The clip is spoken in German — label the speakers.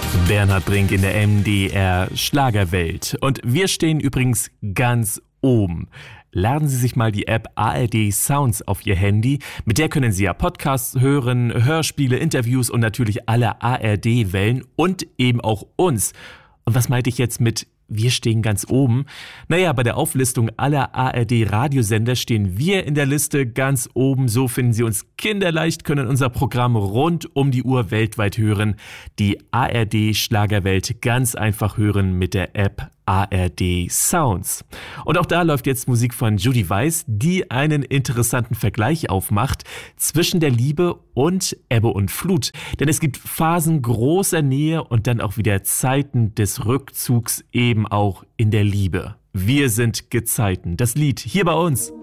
Speaker 1: Bernhard Brink in der MDR Schlagerwelt. Und wir stehen übrigens ganz oben. Laden Sie sich mal die App ARD Sounds auf Ihr Handy. Mit der können Sie ja Podcasts hören, Hörspiele, Interviews und natürlich alle ARD-Wellen und eben auch uns. Und was meinte ich jetzt mit wir stehen ganz oben? Naja, bei der Auflistung aller ARD-Radiosender stehen wir in der Liste ganz oben. So finden Sie uns kinderleicht, können unser Programm rund um die Uhr weltweit hören. Die ARD-Schlagerwelt ganz einfach hören mit der App ARD Sounds. Und auch da läuft jetzt Musik von Judy Weiss, die einen interessanten Vergleich aufmacht zwischen der Liebe und Ebbe und Flut. Denn es gibt Phasen großer Nähe und dann auch wieder Zeiten des Rückzugs, eben auch in der Liebe. Wir sind Gezeiten. Das Lied hier bei uns.